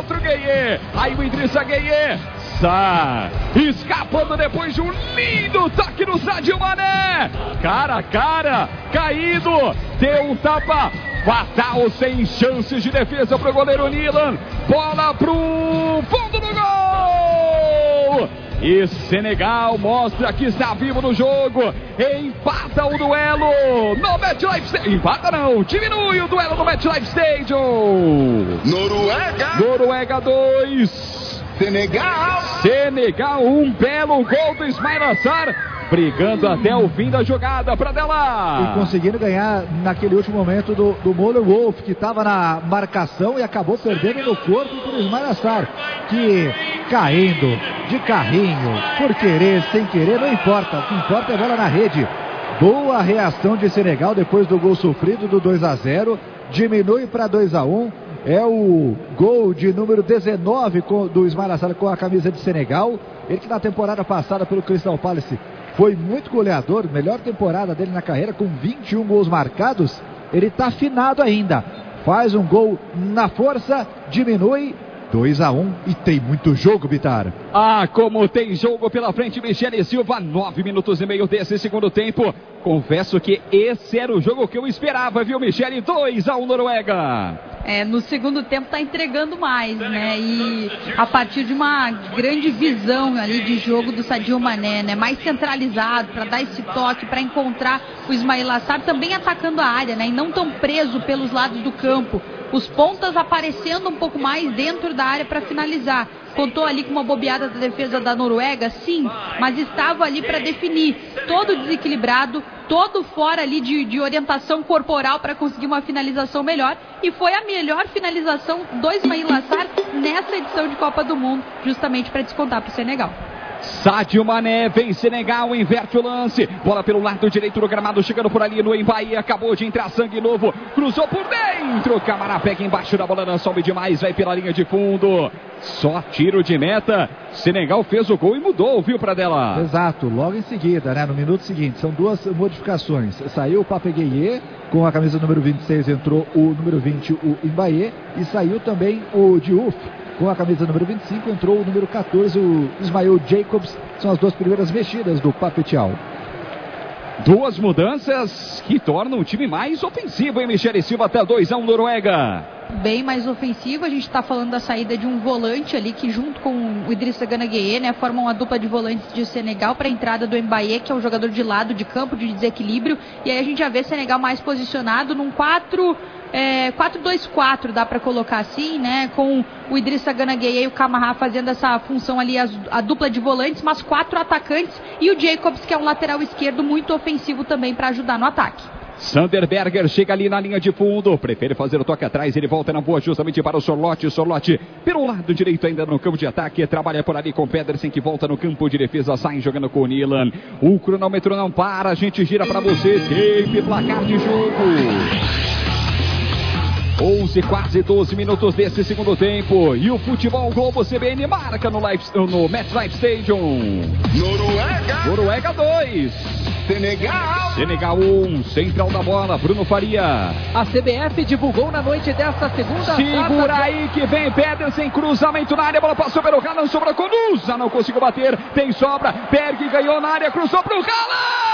outro Gueye. Aí o Idrissa Gueye sai, escapando depois de um lindo toque no Sadio Mané. Cara a cara, caído, deu um tapa fatal, sem chances de defesa para o goleiro Nilan. Bola pro fundo do gol. E Senegal mostra que está vivo no jogo. Empata o duelo no MetLife Stadium. Empata não, diminui o duelo no MetLife Stadium. Noruega 2. Senegal 1. Belo gol do Ismail Assar. Brigando até o fim da jogada para Dela. E conseguindo ganhar naquele último momento do Moller Wolf, que estava na marcação e acabou perdendo no corpo por Ismail Assar, que caindo de carrinho, por querer, sem querer, não importa. O que importa é a bola na rede. Boa reação de Senegal depois do gol sofrido do 2-0. Diminui para 2-1. É o gol de número 19 do Ismail Assar com a camisa de Senegal. Ele que na temporada passada pelo Crystal Palace foi muito goleador, melhor temporada dele na carreira, com 21 gols marcados. Ele está afinado ainda. Faz um gol na força, diminui 2-1 e tem muito jogo, Bitar. Ah, como tem jogo pela frente, Michele Silva, 9 minutos e meio desse segundo tempo. Confesso que esse era o jogo que eu esperava, viu, Michele? 2-1 Noruega. No segundo tempo tá entregando mais, né? E a partir de uma grande visão ali de jogo do Sadio Mané, né? Mais centralizado para dar esse toque, para encontrar o Ismail Assar também atacando a área, né? E não tão preso pelos lados do campo. Os pontas aparecendo um pouco mais dentro da área para finalizar. Contou ali com uma bobeada da defesa da Noruega, sim, mas estava ali para definir. Todo desequilibrado, todo fora ali de orientação corporal para conseguir uma finalização melhor. E foi a melhor finalização do Ismail Assar nessa edição de Copa do Mundo, justamente para descontar para o Senegal. Sadio Mané, vem Senegal, inverte o lance, bola pelo lado direito do gramado, chegando por ali no Embaí, acabou de entrar sangue novo, cruzou por dentro, Camará pega embaixo da bola, não sobe demais, vai pela linha de fundo, só tiro de meta. Senegal fez o gol e mudou, viu, para Dela? Exato, logo em seguida, né, no minuto seguinte, são duas modificações. Saiu o Pape Gueye, com a camisa número 26 entrou o número 20, o Embaí, e saiu também o Diouf. Com a camisa número 25 entrou o número 14, o Ismail Jacobs. São as duas primeiras mexidas do Pape Thiaw. Duas mudanças que tornam o time mais ofensivo, hein, Michele Silva? Até 2-1 Noruega. Bem mais ofensivo, a gente está falando da saída de um volante ali que junto com o Idrissa Gana Gueye, né, formam uma dupla de volantes de Senegal para a entrada do Embaí, que é um jogador de lado de campo, de desequilíbrio, e aí a gente já vê Senegal mais posicionado num 4-2-4, dá para colocar assim, né, com o Idrissa Gana Gueye e o Camará fazendo essa função ali, a dupla de volantes, mas 4 atacantes, e o Jacobs, que é um lateral esquerdo muito ofensivo também para ajudar no ataque. Sander Berger chega ali na linha de fundo, prefere fazer o toque atrás, ele volta na boa justamente para o Sorloth pelo lado direito ainda no campo de ataque, trabalha por ali com o Pedersen que volta no campo de defesa, sai jogando com o Nilan, o cronômetro não para, a gente gira para você, tempo e placar de jogo. 11, quase 12 minutos desse segundo tempo. E o Futebol Globo CBN marca no MetLife Stadium. Noruega 2. Senegal 1. Central da bola, Bruno Faria. A CBF divulgou na noite desta segunda. Segura aí que vem Pedersen, cruzamento na área, bola passou pelo Haaland, sobra com Nusa, não conseguiu bater, tem sobra, Berg ganhou na área, cruzou pro Haaland.